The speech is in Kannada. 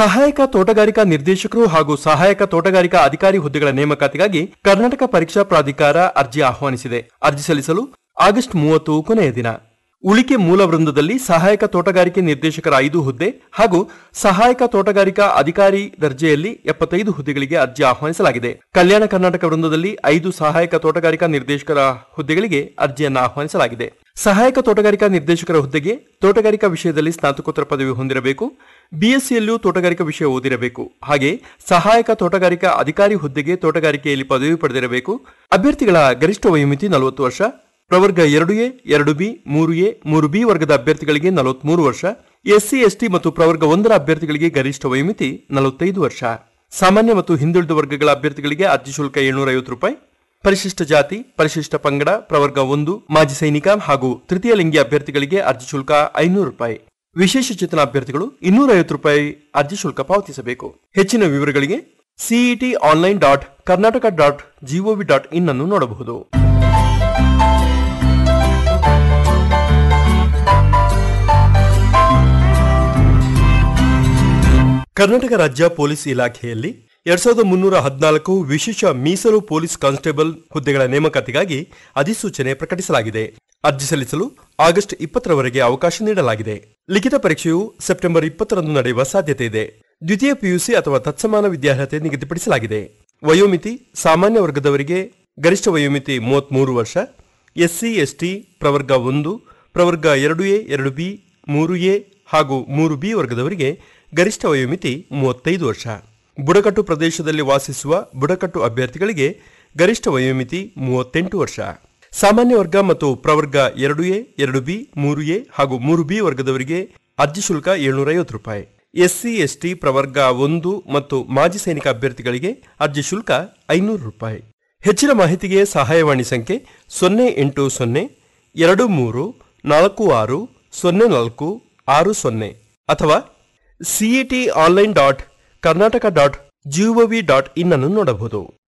ಸಹಾಯಕ ತೋಟಗಾರಿಕಾ ನಿರ್ದೇಶಕರು ಹಾಗೂ ಸಹಾಯಕ ತೋಟಗಾರಿಕಾ ಅಧಿಕಾರಿ ಹುದ್ದೆಗಳ ನೇಮಕಾತಿಗಾಗಿ ಕರ್ನಾಟಕ ಪರೀಕ್ಷಾ ಪ್ರಾಧಿಕಾರ ಅರ್ಜಿ ಆಹ್ವಾನಿಸಿದೆ. ಅರ್ಜಿ ಸಲ್ಲಿಸಲು ಆಗಸ್ಟ್ 30 ಕೊನೆಯ ದಿನ. ಉಳಿಕೆ ಮೂಲ ವೃಂದದಲ್ಲಿ ಸಹಾಯಕ ತೋಟಗಾರಿಕೆ ನಿರ್ದೇಶಕರ 5 ಹುದ್ದೆ ಹಾಗೂ ಸಹಾಯಕ ತೋಟಗಾರಿಕಾ ಅಧಿಕಾರಿ ದರ್ಜೆಯಲ್ಲಿ 75 ಹುದ್ದೆಗಳಿಗೆ ಅರ್ಜಿ ಆಹ್ವಾನಿಸಲಾಗಿದೆ. ಕಲ್ಯಾಣ ಕರ್ನಾಟಕ ವೃಂದದಲ್ಲಿ 5 ಸಹಾಯಕ ತೋಟಗಾರಿಕಾ ನಿರ್ದೇಶಕರ ಹುದ್ದೆಗಳಿಗೆ ಅರ್ಜಿಯನ್ನು ಆಹ್ವಾನಿಸಲಾಗಿದೆ. ಸಹಾಯಕ ತೋಟಗಾರಿಕಾ ನಿರ್ದೇಶಕರ ಹುದ್ದೆಗೆ ತೋಟಗಾರಿಕಾ ವಿಷಯದಲ್ಲಿ ಸ್ನಾತಕೋತ್ತರ ಪದವಿ ಹೊಂದಿರಬೇಕು, ಬಿಎಸ್ಸಿಯಲ್ಲೂ ತೋಟಗಾರಿಕಾ ವಿಷಯ ಓದಿರಬೇಕು. ಹಾಗೆ ಸಹಾಯಕ ತೋಟಗಾರಿಕಾ ಅಧಿಕಾರಿ ಹುದ್ದೆಗೆ ತೋಟಗಾರಿಕೆಯಲ್ಲಿ ಪದವಿ ಪಡೆದಿರಬೇಕು. ಅಭ್ಯರ್ಥಿಗಳ ಗರಿಷ್ಠ ವಯೋಮಿತಿ 40 ವರ್ಷ. ಪ್ರವರ್ಗ 2ಎ, 2ಬಿ, 3ಎ, 3ಬಿ ವರ್ಗದ ಅಭ್ಯರ್ಥಿಗಳಿಗೆ 43 ವರ್ಷ. ಎಸ್ಸಿ, ಎಸ್ಟಿ ಮತ್ತು ಪ್ರವರ್ಗ 1ರ ಅಭ್ಯರ್ಥಿಗಳಿಗೆ ಗರಿಷ್ಠ ವಯೋಮಿತಿ 45 ವರ್ಷ. ಸಾಮಾನ್ಯ ಮತ್ತು ಹಿಂದುಳಿದ ವರ್ಗಗಳ ಅಭ್ಯರ್ಥಿಗಳಿಗೆ ಅರ್ಜಿ ಶುಲ್ಕ 750 ರೂಪಾಯಿ. ಪರಿಶಿಷ್ಟ ಜಾತಿ, ಪರಿಶಿಷ್ಟ ಪಂಗಡ, ಪ್ರವರ್ಗ 1, ಮಾಜಿ ಸೈನಿಕ ಹಾಗೂ ತೃತೀಯ ಲಿಂಗಿ ಅಭ್ಯರ್ಥಿಗಳಿಗೆ ಅರ್ಜಿ ಶುಲ್ಕ 500 ರೂಪಾಯಿ. ವಿಶೇಷ ಚೇತನ ಅಭ್ಯರ್ಥಿಗಳು 250 ರೂಪಾಯಿ ಅರ್ಜಿ ಶುಲ್ಕ ಪಾವತಿಸಬೇಕು. ಹೆಚ್ಚಿನ ವಿವರಗಳಿಗೆ cet.online.karnataka.gov.in ಅನ್ನು ನೋಡಬಹುದು. ಕರ್ನಾಟಕ ರಾಜ್ಯ ಪೊಲೀಸ್ ಇಲಾಖೆಯಲ್ಲಿ 2314 ವಿಶೇಷ ಮೀಸಲು ಪೊಲೀಸ್ ಕಾನ್ಸ್ಟೇಬಲ್ ಹುದ್ದೆಗಳ ನೇಮಕಾತಿಗಾಗಿ ಅಧಿಸೂಚನೆ ಪ್ರಕಟಿಸಲಾಗಿದೆ. ಅರ್ಜಿ ಸಲ್ಲಿಸಲು ಆಗಸ್ಟ್ 20ರವರೆಗೆ ಅವಕಾಶ ನೀಡಲಾಗಿದೆ. ಲಿಖಿತ ಪರೀಕ್ಷೆಯು ಸೆಪ್ಟೆಂಬರ್ 20ರಂದು ನಡೆಯುವ ಸಾಧ್ಯತೆ ಇದೆ. ದ್ವಿತೀಯ ಪಿಯುಸಿ ಅಥವಾ ತತ್ಸಮಾನ ವಿದ್ಯಾರ್ಹತೆ ನಿಗದಿಪಡಿಸಲಾಗಿದೆ. ವಯೋಮಿತಿ ಸಾಮಾನ್ಯ ವರ್ಗದವರಿಗೆ ಗರಿಷ್ಠ ವಯೋಮಿತಿ 33 ವರ್ಷ. ಎಸ್ಸಿ, ಎಸ್ಟಿ, ಪ್ರವರ್ಗ 1, ಪ್ರವರ್ಗ 2ಎ, 2ಬಿ, 3ಎ ಹಾಗೂ 3ಬಿ ವರ್ಗದವರಿಗೆ ಗರಿಷ್ಠ ವಯೋಮಿತಿ 35 ವರ್ಷ. ಬುಡಕಟ್ಟು ಪ್ರದೇಶದಲ್ಲಿ ವಾಸಿಸುವ ಬುಡಕಟ್ಟು ಅಭ್ಯರ್ಥಿಗಳಿಗೆ ಗರಿಷ್ಠ ವಯೋಮಿತಿ 38 ವರ್ಷ. ಸಾಮಾನ್ಯ ವರ್ಗ ಮತ್ತು ಪ್ರವರ್ಗ 2ಎ, 2ಬಿ, 3ಎ ಹಾಗೂ 3ಬಿ ವರ್ಗದವರಿಗೆ ಅರ್ಜಿ ಶುಲ್ಕ 750 ರೂಪಾಯಿ. ಎಸ್ಸಿ, ಎಸ್ಟಿ, ಪ್ರವರ್ಗ 1 ಮತ್ತು ಮಾಜಿ ಸೈನಿಕ ಅಭ್ಯರ್ಥಿಗಳಿಗೆ ಅರ್ಜಿ ಶುಲ್ಕ 500 ರೂಪಾಯಿ. ಹೆಚ್ಚಿನ ಮಾಹಿತಿಗೆ ಸಹಾಯವಾಣಿ ಸಂಖ್ಯೆ 080 23 46 0460 ಅಥವಾ cet.online.karnataka.gov.in ಅನ್ನು ನೋಡಬಹುದು.